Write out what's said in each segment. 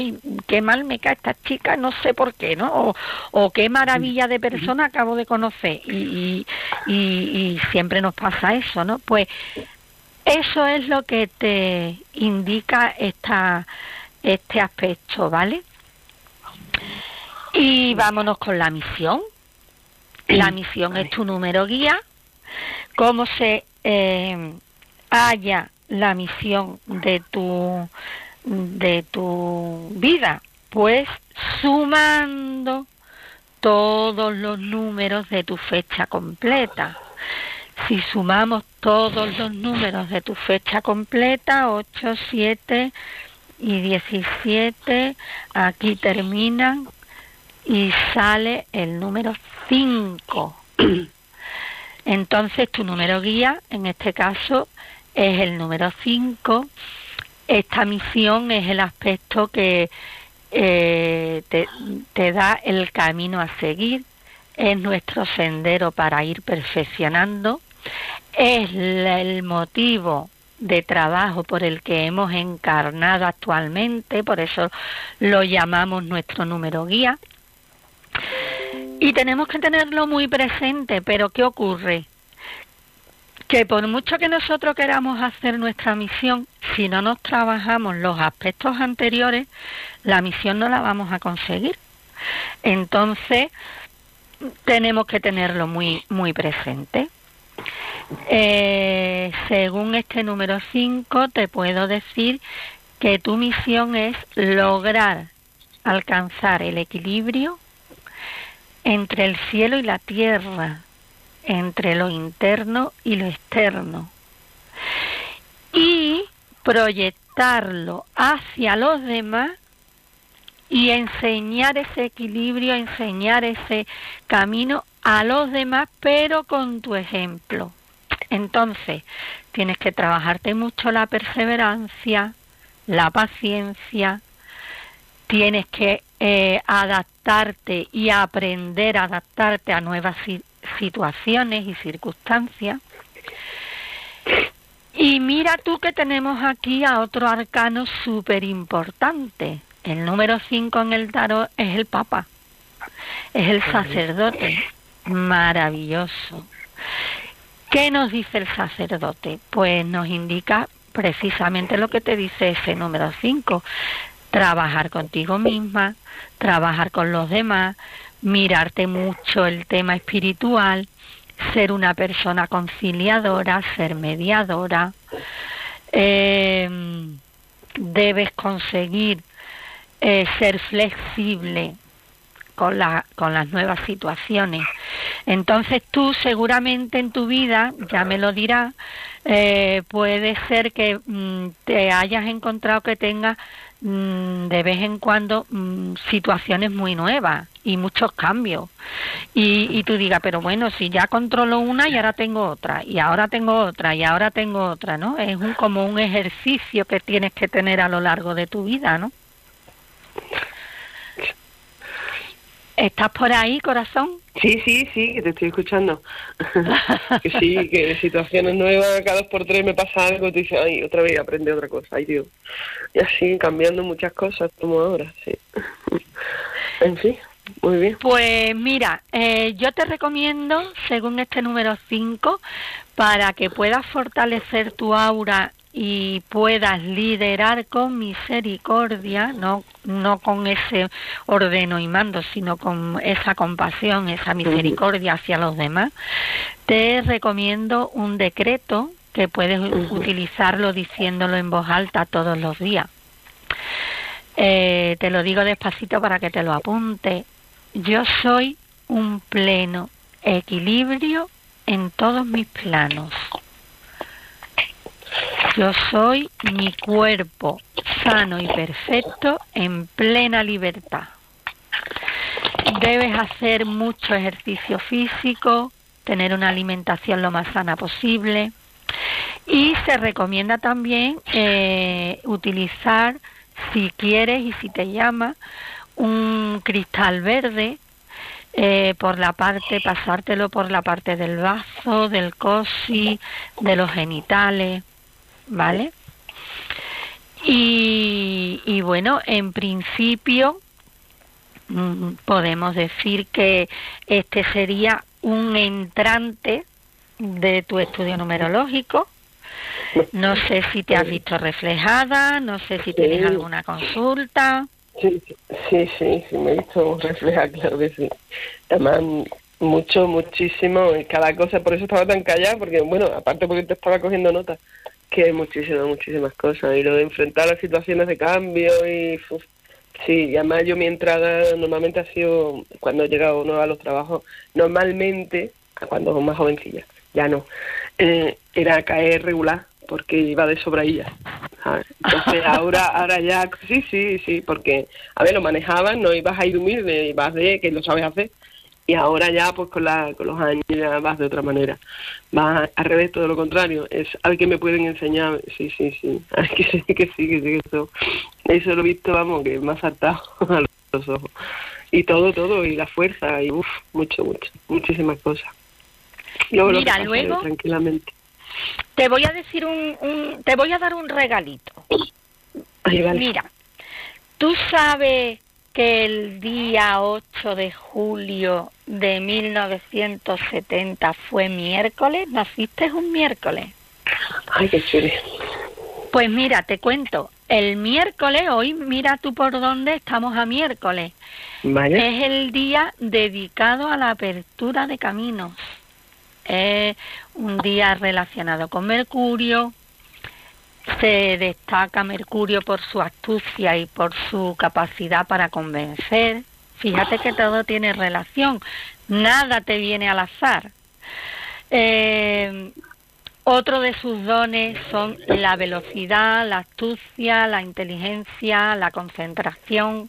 qué mal me cae esta chica, no sé por qué, ¿no? O qué maravilla de persona acabo de conocer. Y siempre nos pasa eso, ¿no? Pues eso es lo que te indica este aspecto, ¿vale? Y vámonos con la misión. La misión es tu número guía. ¿Cómo se halla la misión de tu vida? Pues sumando todos los números de tu fecha completa. Si sumamos todos los números de tu fecha completa, 8, 7 y 17, aquí terminan y sale el número 5. Entonces tu número guía, en este caso, es el número 5. Esta misión es el aspecto que te da el camino a seguir, es nuestro sendero para ir perfeccionando, es el motivo de trabajo por el que hemos encarnado actualmente, por eso lo llamamos nuestro número guía. Y tenemos que tenerlo muy presente, pero ¿qué ocurre? Que por mucho que nosotros queramos hacer nuestra misión, si no nos trabajamos los aspectos anteriores, la misión no la vamos a conseguir. Entonces, tenemos que tenerlo muy, muy presente. Según este número 5, te puedo decir que tu misión es lograr alcanzar el equilibrio entre el cielo y la tierra, entre lo interno y lo externo, y proyectarlo hacia los demás y enseñar ese equilibrio, enseñar ese camino a los demás, pero con tu ejemplo. Entonces, tienes que trabajarte mucho la perseverancia, la paciencia, tienes que adaptarte y aprender a adaptarte a nuevas situaciones y circunstancias. Y mira tú que tenemos aquí a otro arcano súper importante. El número 5 en el tarot es el Papa, es el sacerdote, maravilloso. ¿Qué nos dice el sacerdote? Pues nos indica precisamente lo que te dice ese número 5. Trabajar contigo misma, trabajar con los demás, mirarte mucho el tema espiritual, ser una persona conciliadora, ser mediadora. Debes conseguir ser flexible con las nuevas situaciones. Entonces tú seguramente en tu vida, ya me lo dirás, puede ser que te hayas encontrado que tengas de vez en cuando situaciones muy nuevas y muchos cambios, y tú digas, pero bueno, si ya controlo una y ahora tengo otra, y ahora tengo otra, y ahora tengo otra, ¿no? Es como un ejercicio que tienes que tener a lo largo de tu vida, ¿no? ¿Estás por ahí, corazón? Sí, que te estoy escuchando. Que sí, que situaciones nuevas, cada 2 por 3 me pasa algo y te dices, ay, otra vez aprende otra cosa, ay Dios. Y así, cambiando muchas cosas como ahora, sí. En fin, muy bien. Pues mira, yo te recomiendo, según este número 5, para que puedas fortalecer tu aura y puedas liderar con misericordia, no con ese ordeno y mando, sino con esa compasión, esa misericordia hacia los demás, te recomiendo un decreto que puedes utilizarlo diciéndolo en voz alta todos los días. Te lo digo despacito para que te lo apunte. Yo soy un pleno equilibrio en todos mis planos. Yo soy mi cuerpo sano y perfecto en plena libertad. Debes hacer mucho ejercicio físico, tener una alimentación lo más sana posible, y se recomienda también utilizar, si quieres y si te llama, un cristal verde, pasártelo por la parte del bazo, del coxis, de los genitales, ¿vale? Y bueno, en principio podemos decir que este sería un entrante de tu estudio numerológico. No sé si te has visto reflejada, no sé si tienes alguna consulta. Sí, me he visto reflejada, claro que sí. Además, muchísimo, y cada cosa, por eso estaba tan callada, porque bueno, aparte porque te estaba cogiendo notas, que hay muchísimas cosas, y lo de enfrentar las situaciones de cambio, y sí, y además yo mi entrada normalmente ha sido, cuando he llegado nueva a los trabajos, normalmente, cuando más jovencilla, ya no, era caer regular, porque iba de sobradilla, ¿sabes? Entonces ahora ya, sí, porque, a ver, lo manejabas, no ibas a ir humilde, ibas de que lo sabes hacer, y ahora ya, pues con los años ya vas de otra manera, vas al revés, todo lo contrario, es al que me pueden enseñar, sí, al que sí, eso lo he visto, vamos, que me ha saltado a los ojos, y todo, y la fuerza, y muchísimas cosas. Luego mira, lo luego tranquilamente. Te voy a decir te voy a dar un regalito. Ahí, vale. Mira, tú sabes que el día 8 de julio de 1970 fue miércoles, naciste un miércoles. Ay, qué chévere. Pues mira, te cuento, el miércoles, hoy mira tú por dónde estamos a miércoles, vale. Es el día dedicado a la apertura de caminos. Es un día relacionado con Mercurio. Se destaca Mercurio por su astucia y por su capacidad para convencer. Fíjate que todo tiene relación, nada te viene al azar. Otro de sus dones son la velocidad, la astucia, la inteligencia, la concentración,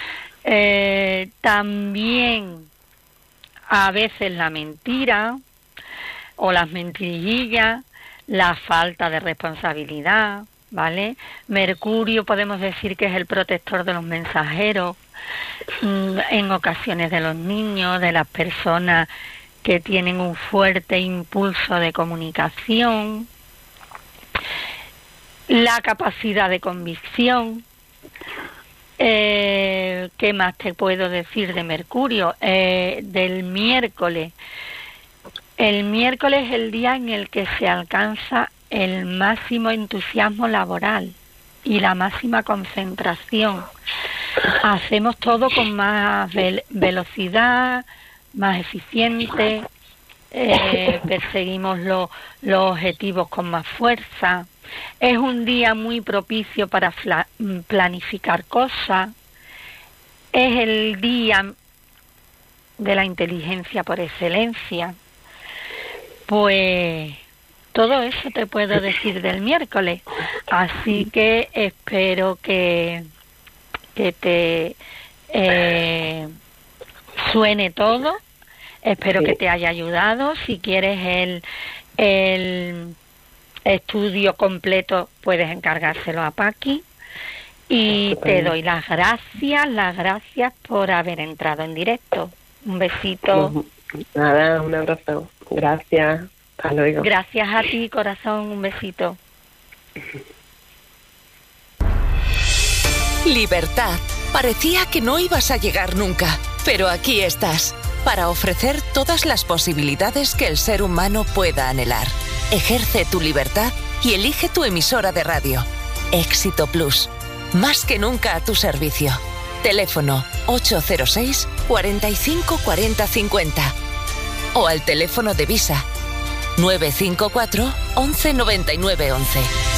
también a veces la mentira o las mentirillas, la falta de responsabilidad, ¿vale? Mercurio podemos decir que es el protector de los mensajeros, en ocasiones de los niños, de las personas que tienen un fuerte impulso de comunicación, la capacidad de convicción. ¿Qué más te puedo decir de Mercurio? Del miércoles. El miércoles es el día en el que se alcanza el máximo entusiasmo laboral y la máxima concentración. Hacemos todo con más velocidad, más eficiente, perseguimos los objetivos con más fuerza. Es un día muy propicio para planificar cosas. Es el día de la inteligencia por excelencia. Pues todo eso te puedo decir del miércoles. Así que espero que te suene todo. Espero que te haya ayudado. Si quieres el estudio completo, puedes encargárselo a Paqui. Y te doy las gracias por haber entrado en directo. Un besito. Nada, un abrazo. Gracias. Hasta luego. Gracias a ti, corazón. Un besito. Libertad. Parecía que no ibas a llegar nunca, pero aquí estás, para ofrecer todas las posibilidades que el ser humano pueda anhelar. Ejerce tu libertad y elige tu emisora de radio. Éxito Plus. Más que nunca a tu servicio. Teléfono 806 45 40 50. O al teléfono de Visa 954 11 99 11.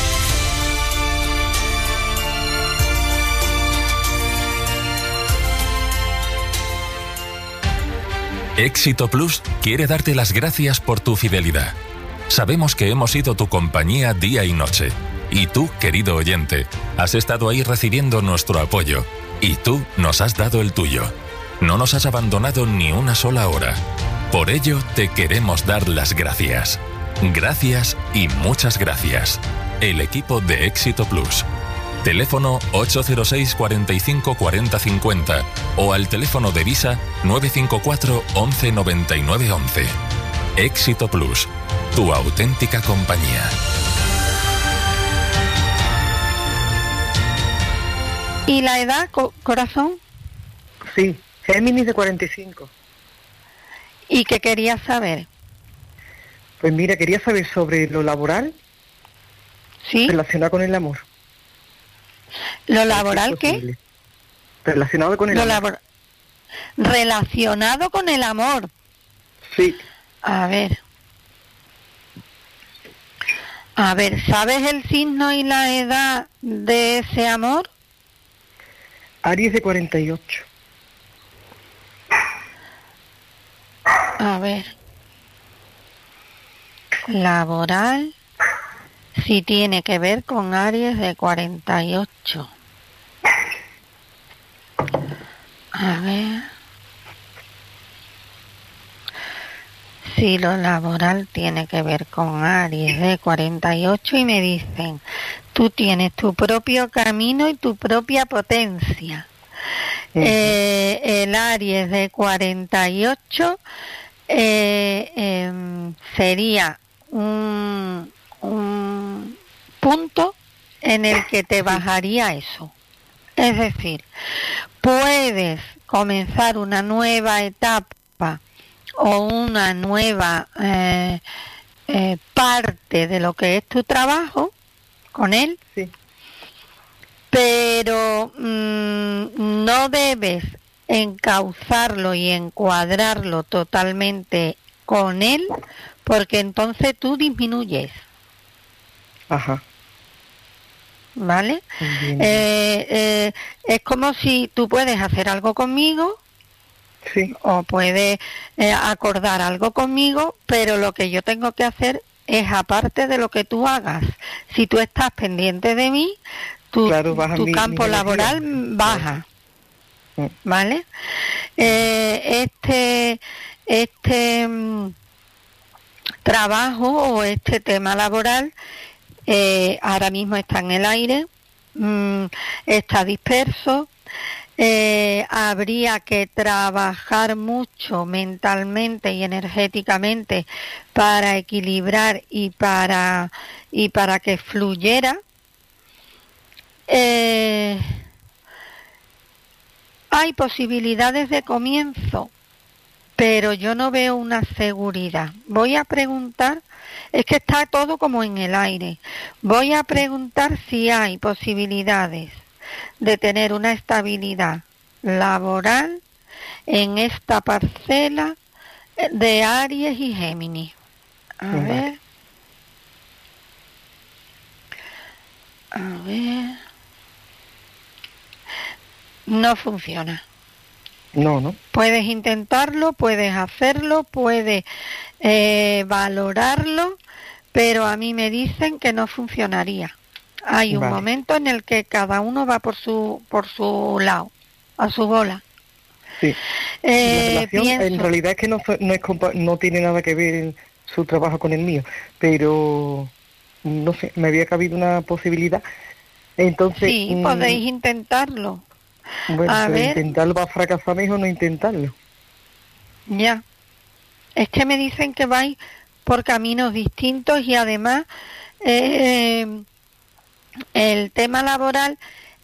Éxito Plus quiere darte las gracias por tu fidelidad. Sabemos que hemos sido tu compañía día y noche. Y tú, querido oyente, has estado ahí recibiendo nuestro apoyo. Y tú nos has dado el tuyo. No nos has abandonado ni una sola hora. Por ello, te queremos dar las gracias. Gracias y muchas gracias. El equipo de Éxito Plus. Teléfono 806 45 40 50 o al teléfono de Visa 954 11 99 11. Éxito Plus, tu auténtica compañía. ¿Y la edad, corazón? Sí, Géminis de 45. ¿Y qué querías saber? Pues mira, quería saber sobre lo laboral, ¿Sí? relacionado con el amor. ¿Lo laboral qué? Relacionado con el amor. Relacionado con el amor. Sí. A ver, ¿sabes el signo y la edad de ese amor? Aries de 48. A ver, laboral, si tiene que ver con Aries de 48. A ver, si lo laboral tiene que ver con Aries de 48 y me dicen, tú tienes tu propio camino y tu propia potencia. El Aries de 48 sería un punto en el que te bajaría eso. Es decir, puedes comenzar una nueva etapa o una nueva parte de lo que es tu trabajo con él, sí. Pero no debes encauzarlo y encuadrarlo totalmente con él, porque entonces tú disminuyes. Ajá. ¿Vale? Es como si tú puedes hacer algo conmigo, sí, o puedes acordar algo conmigo, pero lo que yo tengo que hacer es aparte de lo que tú hagas. Si tú estás pendiente de mí, tu campo laboral baja. ¿Vale? Este trabajo o este tema laboral ahora mismo está en el aire, está disperso, habría que trabajar mucho mentalmente y energéticamente para equilibrar y para que fluyera. Hay posibilidades de comienzo, pero yo no veo una seguridad. Voy a preguntar, es que está todo como en el aire. Voy a preguntar si hay posibilidades de tener una estabilidad laboral en esta parcela de Aries y Géminis. A ver. No funciona. No. Puedes intentarlo, puedes hacerlo, puedes valorarlo, pero a mí me dicen que no funcionaría. Hay un momento en el que cada uno va por su lado, a su bola. Sí. La relación, en realidad es que no tiene nada que ver su trabajo con el mío, pero no sé, me había cabido una posibilidad. Entonces, sí, podéis intentarlo. Bueno, a ver, intentarlo va a fracasar, mejor no intentarlo. Ya. Es que me dicen que vais por caminos distintos y además el tema laboral,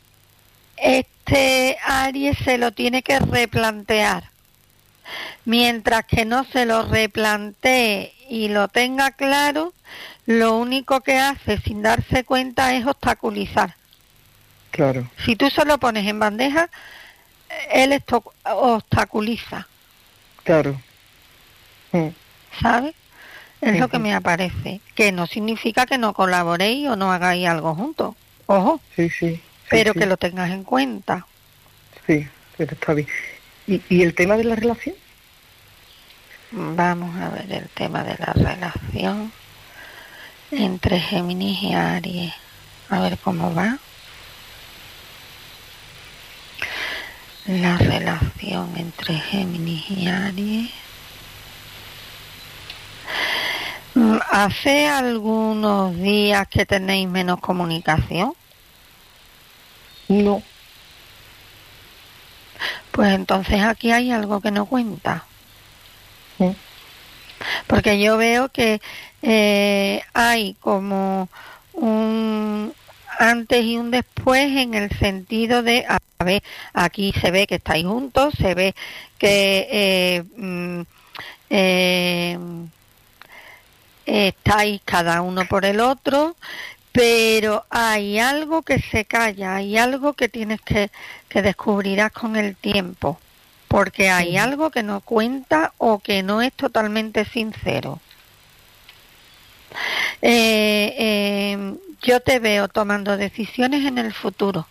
Aries se lo tiene que replantear. Mientras que no se lo replantee y lo tenga claro, lo único que hace sin darse cuenta es obstaculizar. Claro. Si tú se lo pones en bandeja, él obstaculiza. Claro. ¿Sabes? Es lo que me aparece. Que no significa que no colaboréis o no hagáis algo juntos. Ojo. Sí. Pero que lo tengas en cuenta. Sí, pero está bien. ¿Y el tema de la relación? Vamos a ver el tema de la relación entre Géminis y Aries. A ver cómo va. La relación entre Géminis y Aries. ¿Hace algunos días que tenéis menos comunicación? No. Pues entonces aquí hay algo que no cuenta. Porque yo veo que hay como antes y un después, en el sentido de, a ver, aquí se ve que estáis juntos, se ve que estáis cada uno por el otro, pero hay algo que se calla, hay algo que tienes que descubrirás con el tiempo, porque hay algo que no cuenta o que no es totalmente sincero. Yo te veo tomando decisiones en el futuro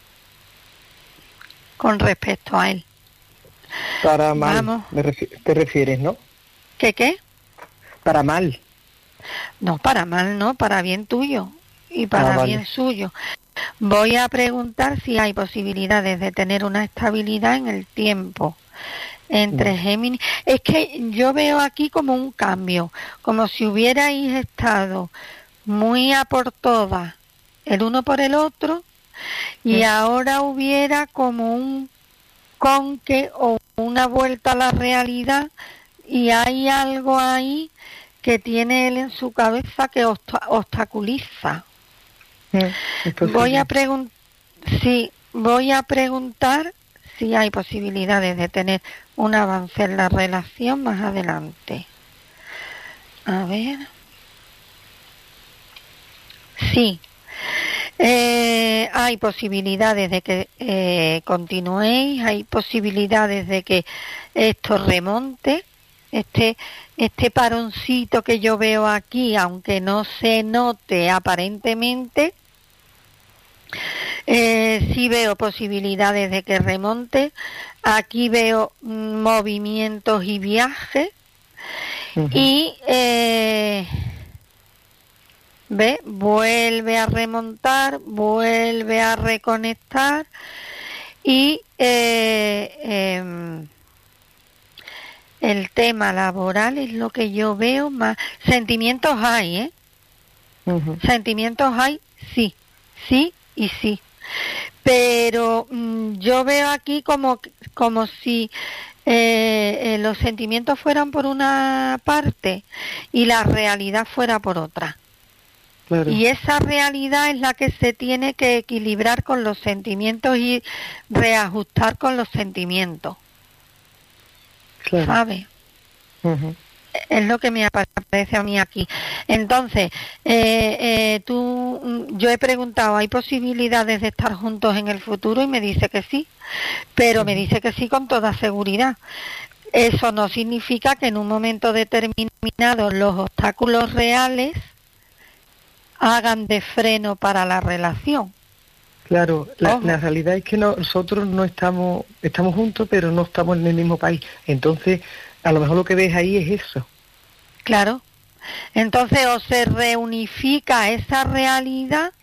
con respecto a él. Para mal, te refieres, ¿no? ¿Qué? Para mal. No, para mal no, para bien tuyo y para bien suyo. Voy a preguntar si hay posibilidades de tener una estabilidad en el tiempo entre Géminis. Es que yo veo aquí como un cambio, como si hubierais estado muy a por todas, el uno por el otro, y ahora hubiera como un conque o una vuelta a la realidad, y hay algo ahí que tiene él en su cabeza que obstaculiza. Voy a preguntar si hay posibilidades de tener un avance en la relación más adelante. A ver. Sí. Hay posibilidades de que continuéis, hay posibilidades de que esto remonte. Este paroncito que yo veo aquí, aunque no se note aparentemente, sí veo posibilidades de que remonte. Aquí veo movimientos y viajes. Y vuelve a remontar, vuelve a reconectar y el tema laboral es lo que yo veo más. Sentimientos hay, Sentimientos hay, sí y sí. Pero yo veo aquí como si los sentimientos fueran por una parte y la realidad fuera por otra. Claro. Y esa realidad es la que se tiene que equilibrar con los sentimientos y reajustar con los sentimientos. Claro. ¿Sabe? Es lo que me aparece a mí aquí. Entonces, yo he preguntado, ¿hay posibilidades de estar juntos en el futuro? Y me dice que sí, pero me dice que sí con toda seguridad. Eso no significa que en un momento determinado los obstáculos reales hagan de freno para la relación. Claro, la realidad es que nosotros no estamos juntos, pero no estamos en el mismo país. Entonces, a lo mejor lo que ves ahí es eso. Claro. Entonces, o se reunifica esa realidad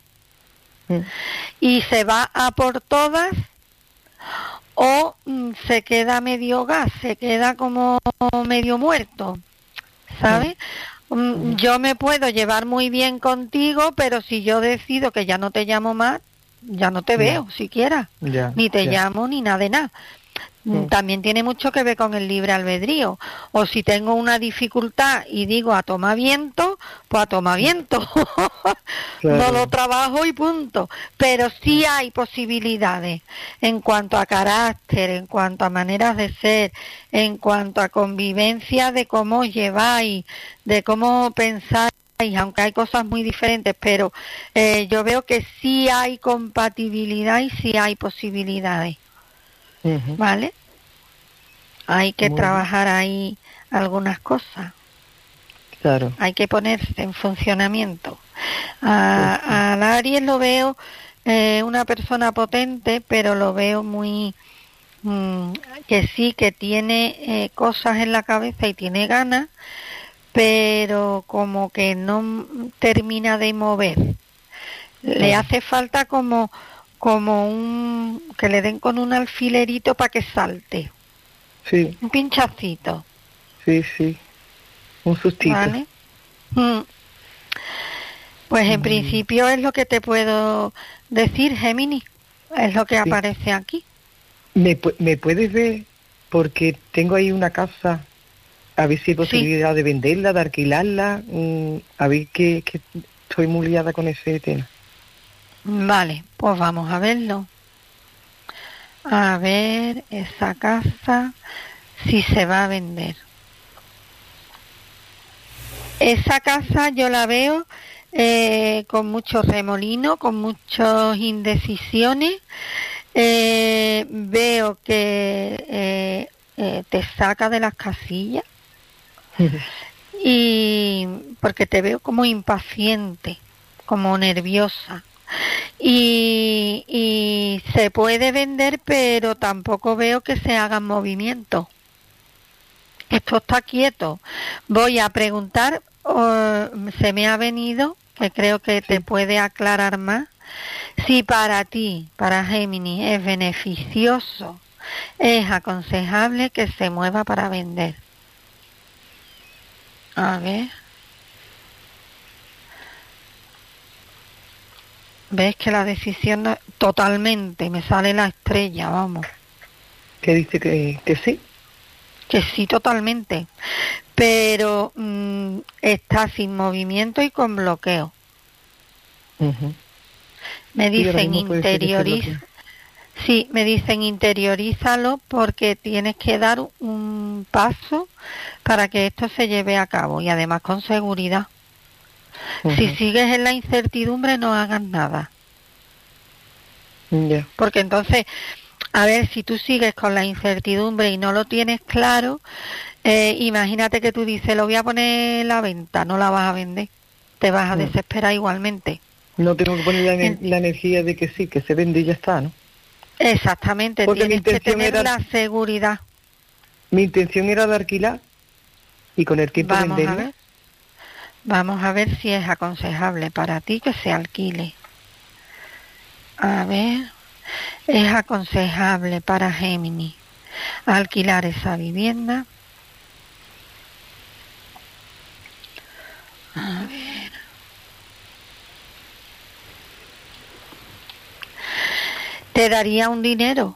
y se va a por todas, o se queda medio gas, se queda como medio muerto, ¿sabes? Yo me puedo llevar muy bien contigo, pero si yo decido que ya no te llamo más, ya no te veo siquiera, ni te llamo ni nada de nada. También tiene mucho que ver con el libre albedrío. O si tengo una dificultad y digo a toma viento, pues a toma viento. No lo trabajo y punto. Pero sí hay posibilidades en cuanto a carácter, en cuanto a maneras de ser, en cuanto a convivencia, de cómo os lleváis, de cómo pensáis, aunque hay cosas muy diferentes, pero yo veo que sí hay compatibilidad y sí hay posibilidades. ¿Vale? Hay que trabajar ahí algunas cosas. Claro. Hay que ponerse en funcionamiento. Al Aries lo veo una persona potente, pero lo veo muy que sí, que tiene cosas en la cabeza y tiene ganas, pero como que no termina de mover. Le hace falta como que le den con un alfilerito para que salte. Sí. Un pinchacito. Sí. Un sustito. ¿Vale? Pues en principio es lo que te puedo decir, Géminis. Es lo que aparece aquí. ¿Me puedes ver? Porque tengo ahí una casa. A ver si hay posibilidad de venderla, de alquilarla. A ver que estoy muy liada con ese tema. Vale, pues vamos a verlo. A ver, esa casa, si se va a vender. Esa casa yo la veo con mucho remolino, con muchas indecisiones. Veo que te saca de las casillas y porque te veo como impaciente, como nerviosa. Y se puede vender, pero tampoco veo que se hagan movimientos. Esto está quieto. Voy a preguntar, se me ha venido, que creo que te puede aclarar más, si para ti, para Géminis, es beneficioso, es aconsejable que se mueva para vender. A ver. ¿Ves que la decisión no, totalmente, me sale la estrella, vamos? ¿Qué dice que sí? Que sí, totalmente. Pero está sin movimiento y con bloqueo. Uh-huh. Me dicen interiorízalo porque tienes que dar un paso para que esto se lleve a cabo y además con seguridad. Uh-huh. Si sigues en la incertidumbre, no hagas nada. Yeah. Porque entonces, a ver, si tú sigues con la incertidumbre y no lo tienes claro, imagínate que tú dices, lo voy a poner en la venta, no la vas a vender. Te vas a desesperar igualmente. No tengo que poner la energía de que sí, que se vende y ya está, ¿no? Exactamente, porque tienes que tener la seguridad. Mi intención era de alquilar y con el tiempo venderla. Vamos a ver si es aconsejable para ti que se alquile. A ver, es aconsejable para Géminis alquilar esa vivienda. A ver. Te daría un dinero,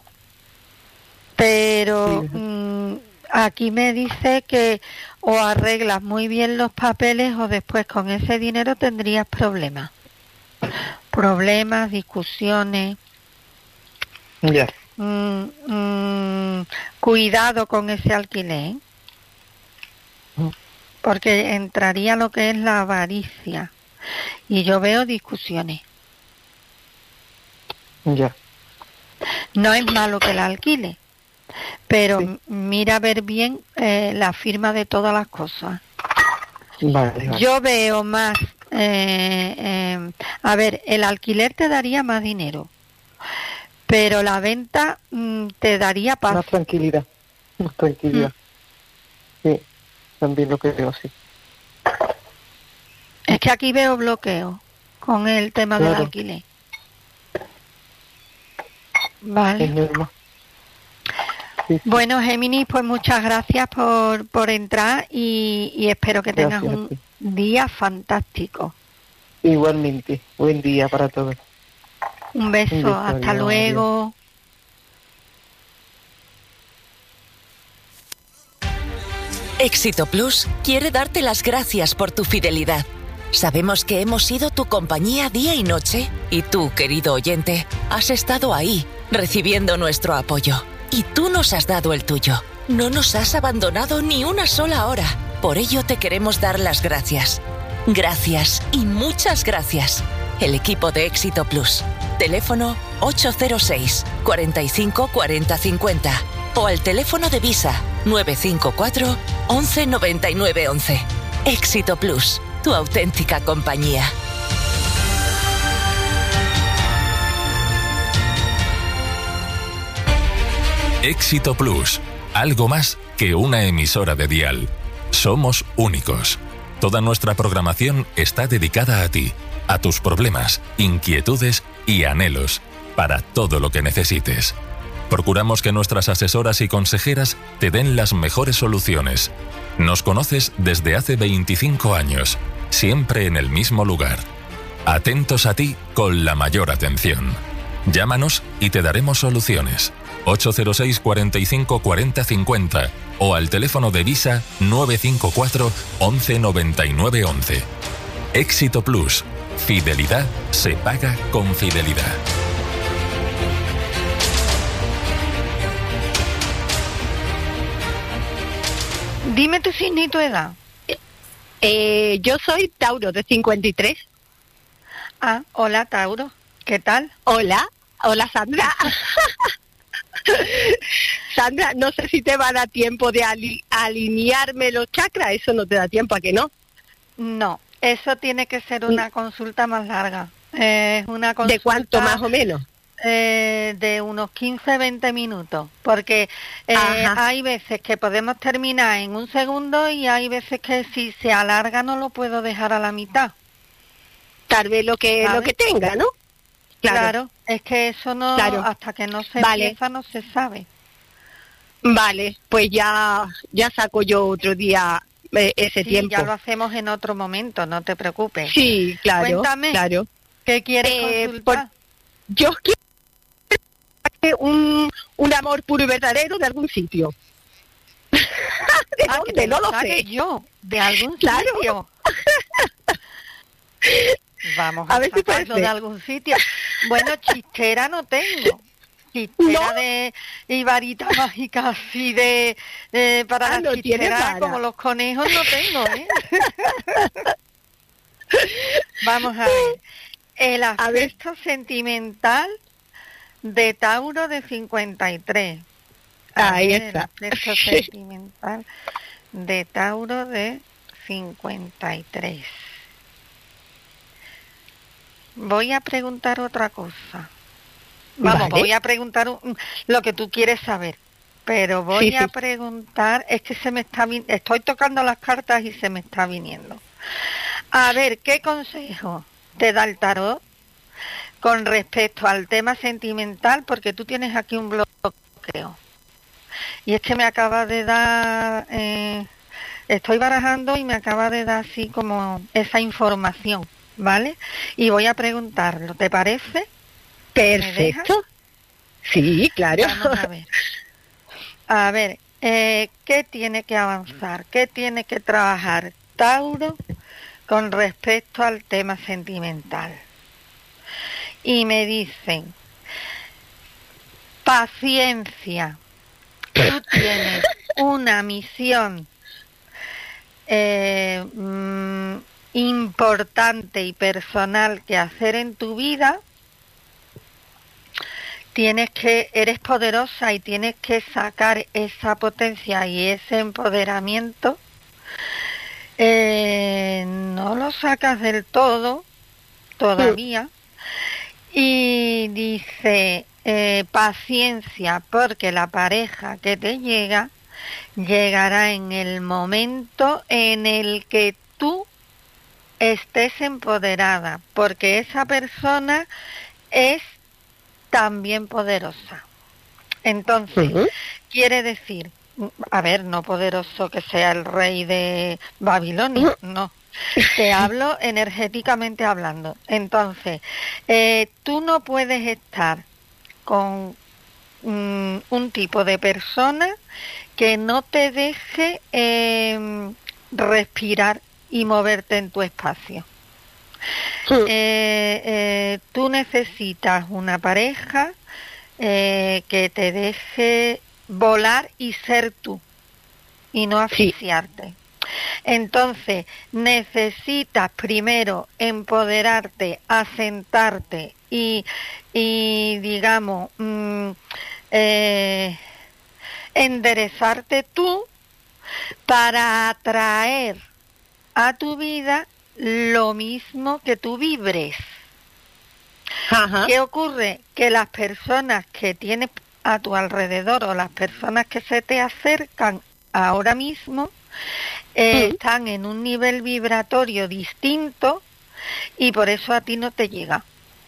pero aquí me dice que o arreglas muy bien los papeles o después con ese dinero tendrías problemas. Problemas, discusiones. Ya. Cuidado con ese alquiler, porque entraría lo que es la avaricia. Y yo veo discusiones. Ya. No es malo que la alquile, pero mira a ver bien la firma de todas las cosas. Vale. Yo veo más, a ver, el alquiler te daría más dinero, pero la venta te daría paz. Más tranquilidad. Sí, también lo que veo, sí. Es que aquí veo bloqueo con el tema del alquiler. Vale. Sí. Bueno, Géminis, pues muchas gracias por entrar y espero que tengas un día fantástico. Igualmente, buen día para todos. Un beso, hasta luego. Éxito Plus quiere darte las gracias por tu fidelidad. Sabemos que hemos sido tu compañía día y noche y tú, querido oyente, has estado ahí, recibiendo nuestro apoyo. Y tú nos has dado el tuyo. No nos has abandonado ni una sola hora. Por ello te queremos dar las gracias. Gracias y muchas gracias. El equipo de Éxito Plus. Teléfono 806 45 40 50 o al teléfono de Visa 954 11 99 11. Éxito Plus, tu auténtica compañía. Éxito Plus, algo más que una emisora de dial. Somos únicos. Toda nuestra programación está dedicada a ti, a tus problemas, inquietudes y anhelos, para todo lo que necesites. Procuramos que nuestras asesoras y consejeras te den las mejores soluciones. Nos conoces desde hace 25 años, siempre en el mismo lugar. Atentos a ti con la mayor atención. Llámanos y te daremos soluciones. 806 45 40 50 o al teléfono de Visa 954 11 99 11. Éxito Plus, Fidelidad se paga con fidelidad. Dime tu signo y tu edad. Yo soy Tauro, de 53. Ah, hola Tauro, ¿qué tal? Hola Sandra. Sandra, no sé si te va a dar tiempo de alinearme los chakras, eso no te da tiempo, ¿a que no? No, eso tiene que ser una consulta más larga. Una consulta, ¿de cuánto más o menos? De unos 15-20 minutos, porque hay veces que podemos terminar en un segundo y hay veces que si se alarga no lo puedo dejar a la mitad. Tal vez lo que tenga, ¿no? Claro, es que eso no, hasta que no se empieza no se sabe. Vale, pues ya saco yo otro día ese tiempo. Ya lo hacemos en otro momento, no te preocupes. Sí, claro. Cuéntame, claro. ¿Qué quieres consultar? Yo quiero un amor puro y verdadero de algún sitio. ¿De dónde? No lo sé. Yo, de algún sitio. Vamos a ver si sacarlo de algún sitio. Bueno, chistera no tengo. Chistera de y varita mágica así de para la chistera como los conejos no tengo, ¿eh? Vamos a ver. El aspecto sentimental de Tauro de 53. Ahí está. El aspecto sentimental de Tauro de 53. Voy a preguntar otra cosa. Vamos, voy a preguntar lo que tú quieres saber. Pero voy a preguntar, es que estoy tocando las cartas y se me está viniendo. A ver, ¿qué consejo te da el tarot con respecto al tema sentimental? Porque tú tienes aquí un bloqueo. Y es que me acaba de dar, estoy barajando y me acaba de dar así como esa información, ¿vale? Y voy a preguntarlo, ¿te parece? Perfecto. Sí, claro. Vamos a ver. A ver, ¿qué tiene que avanzar? ¿Qué tiene que trabajar Tauro con respecto al tema sentimental? Y me dicen, paciencia. Tú tienes una misión importante y personal que hacer en tu vida. Eres poderosa y tienes que sacar esa potencia y ese empoderamiento. No lo sacas del todo todavía. Y dice, paciencia, porque la pareja que te llegará en el momento en el que tú estés empoderada, porque esa persona es también poderosa. Entonces, quiere decir, a ver, no poderoso que sea el rey de Babilonia, no. Te hablo energéticamente hablando. Entonces, tú no puedes estar con un tipo de persona que no te deje respirar y moverte en tu espacio. Tú necesitas una pareja que te deje volar y ser tú y no asfixiarte. Entonces necesitas primero empoderarte, asentarte y digamos enderezarte tú para atraer a tu vida lo mismo que tú vibres. ¿Qué ocurre? Que las personas que tienes a tu alrededor o las personas que se te acercan ahora mismo están en un nivel vibratorio distinto y por eso a ti no te llega.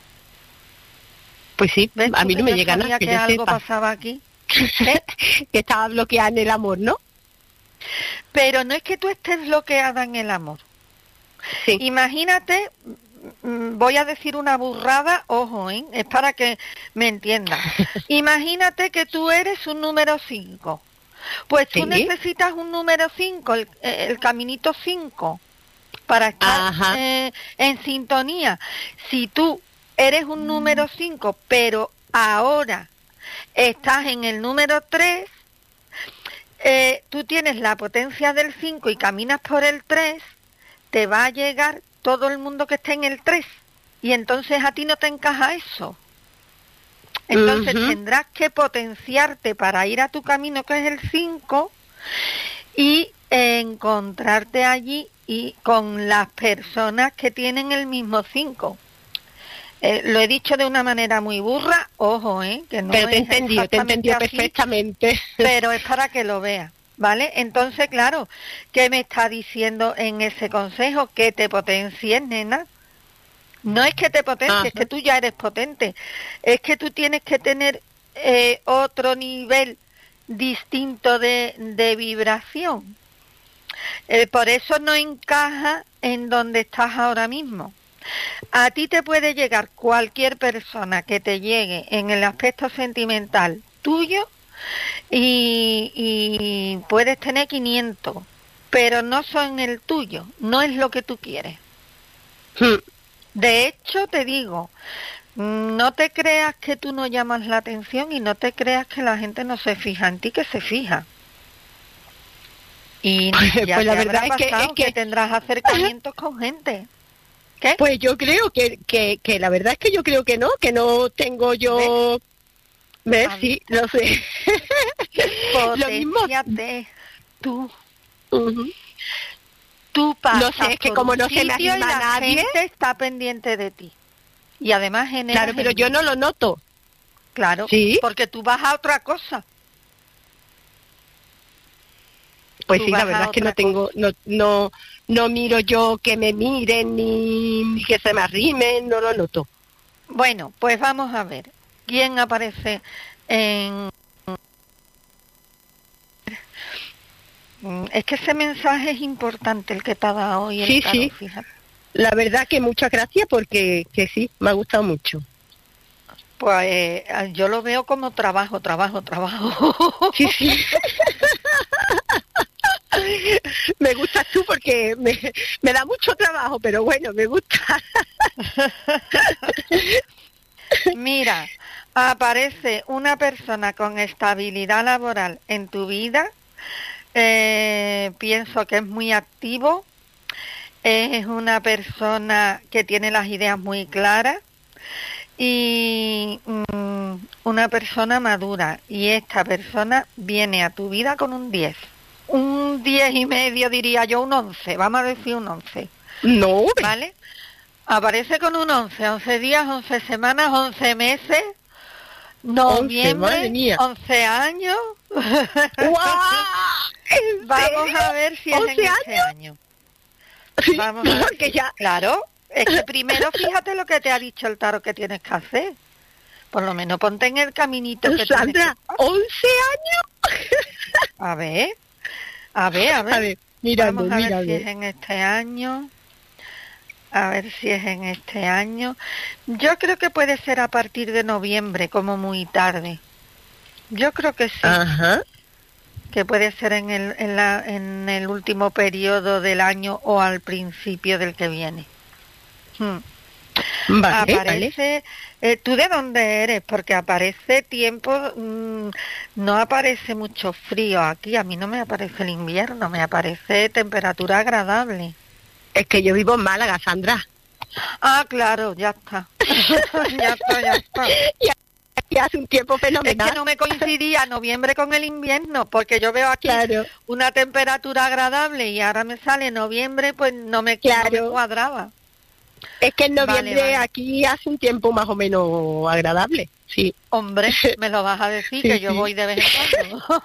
Pues sí, ¿ves? A mí no me llega nada. Que algo pasaba aquí. Que estaba bloqueada en el amor, ¿no? Pero no es que tú estés bloqueada en el amor. Sí. Imagínate, voy a decir una burrada, ojo, es para que me entiendas. Imagínate que tú eres un número 5. Pues tú necesitas un número 5, el caminito 5. para estar en sintonía. Si tú eres un número 5, pero ahora estás en el número 3, tú tienes la potencia del 5 y caminas por el 3, te va a llegar todo el mundo que esté en el 3, y entonces a ti no te encaja eso. Entonces tendrás que potenciarte para ir a tu camino, que es el 5, y encontrarte allí y con las personas que tienen el mismo 5. Lo he dicho de una manera muy burra, ojo, que no pero te he entendido perfectamente. Pero es para que lo veas, ¿vale? Entonces, claro, ¿qué me está diciendo en ese consejo? Que te potencies, nena. No es que te potencies, es que tú ya eres potente. Es que tú tienes que tener otro nivel distinto de vibración. Por eso no encaja en donde estás ahora mismo. A ti te puede llegar cualquier persona que te llegue en el aspecto sentimental tuyo y puedes tener 500, pero no son el tuyo, no es lo que tú quieres. De hecho, te digo, no te creas que tú no llamas la atención y no te creas que la gente no se fija en ti, que se fija. Y ya pues la verdad es que tendrás acercamientos con gente. ¿Qué? Pues yo creo que la verdad es que yo creo que no tengo yo... ¿Ves? Sí, lo sé. Lo mismo. Tú. Tú pasas no sé, es que como no se me anima nadie, gente está pendiente de ti. Y además genera... Claro, pero yo no lo noto. Claro, ¿sí? Porque tú vas a otra cosa. Pues sí, la verdad es que no tengo, no miro yo que me miren ni que se me arrimen, no lo noto. Bueno, pues vamos a ver. ¿Quién aparece en...? Es que ese mensaje es importante, el que te ha dado hoy. Sí, sí. Fíjate. La verdad que muchas gracias porque que sí, me ha gustado mucho. Pues yo lo veo como trabajo. Sí, sí. Me gustas tú porque me da mucho trabajo, pero bueno, me gusta. Mira, aparece una persona con estabilidad laboral en tu vida. Pienso que es muy activo. Es una persona que tiene las ideas muy claras y una persona madura. Y esta persona viene a tu vida con un 10. Un 10,5, diría yo, un 11, vamos a decir un 11. No. ¿Vale? Aparece con un 11, 11 días, 11 semanas, 11 meses, noviembre, 11 años. ¡Guau! Vamos a ver si es en este año. Sí, vamos a ver que ya... Claro, es que primero fíjate lo que te ha dicho el tarot que tienes que hacer. Por lo menos ponte en el caminito que Sandra, 11 años. A ver, míralo, vamos a ver si es en este año. A ver si es en este año. Yo creo que puede ser a partir de noviembre, como muy tarde. Yo creo que sí. Ajá. Que puede ser en el último periodo del año o al principio del que viene. Vale, aparece, vale. ¿Tú de dónde eres? Porque aparece tiempo, no aparece mucho frío aquí, a mí no me aparece el invierno, me aparece temperatura agradable. Es que yo vivo en Málaga, Sandra. Ah, claro, ya está. ya está. Y hace un tiempo fenomenal. Es que no me coincidía noviembre con el invierno, porque yo veo aquí una temperatura agradable y ahora me sale noviembre, pues no me cuadraba. Es que en noviembre aquí hace un tiempo más o menos agradable, sí. Hombre, me lo vas a decir, sí, que yo voy de vez en cuando.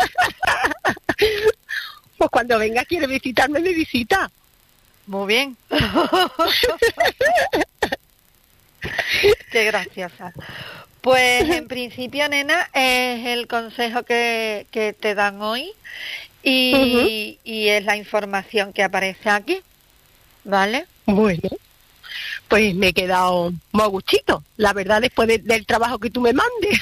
Pues cuando venga quiere visitarme, me visita. Muy bien. Qué graciosa. Pues en principio, nena, es el consejo que te dan hoy y es la información que aparece aquí, ¿vale? Bueno, pues me he quedado muy a gustito, la verdad, después del trabajo que tú me mandes.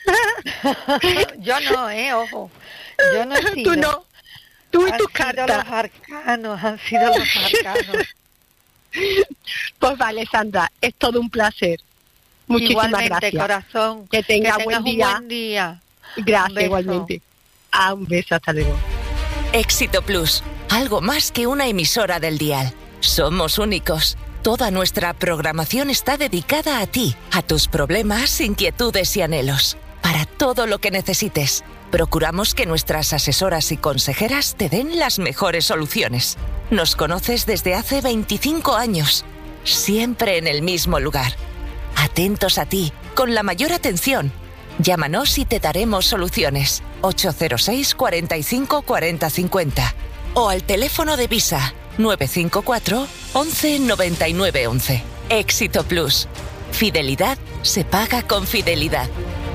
Yo no, ojo, yo no he sido. Tú no, tú y tus cartas. Han sido los arcanos. Pues vale, Sandra, es todo un placer. Muchísimas igualmente, gracias. Corazón. Que tengas un buen día. buen día. Gracias, igualmente. Un beso, hasta luego. Éxito Plus, algo más que una emisora del dial. Somos únicos. Toda nuestra programación está dedicada a ti, a tus problemas, inquietudes y anhelos. Para todo lo que necesites. Procuramos que nuestras asesoras y consejeras te den las mejores soluciones. Nos conoces desde hace 25 años. Siempre en el mismo lugar. Atentos a ti, con la mayor atención. Llámanos y te daremos soluciones. 806 45 40 50 o al teléfono de Visa 954 11 99 11. Éxito Plus. Fidelidad se paga con fidelidad.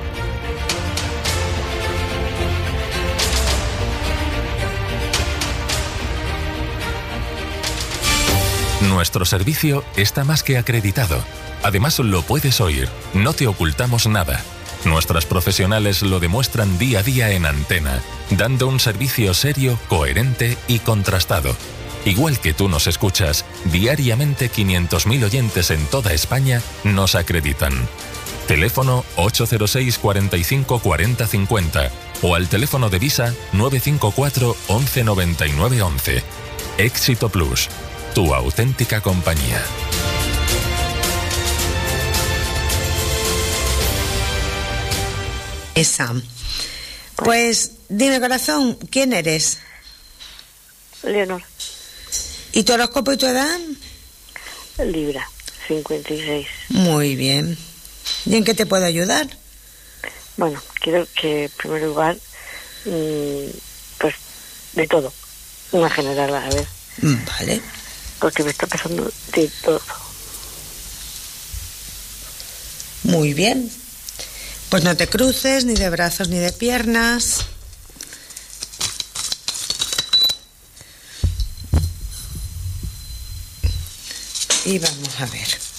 Nuestro servicio está más que acreditado. Además, lo puedes oír. No te ocultamos nada. Nuestras profesionales lo demuestran día a día en antena, dando un servicio serio, coherente y contrastado. Igual que tú nos escuchas, diariamente 500.000 oyentes en toda España nos acreditan. Teléfono 806 45 40 50 o al teléfono de Visa 954 11 99 11. Éxito Plus, tu auténtica compañía. Esa. Pues dime, corazón, ¿quién eres? Leonor. ¿Y tu horóscopo y tu edad? Libra, 56. Muy bien. ¿Y en qué te puedo ayudar? Bueno, quiero que en primer lugar, pues de todo, una general a ver. Vale. Porque me está pasando de todo. Muy bien. Pues no te cruces ni de brazos ni de piernas. Y vamos a ver.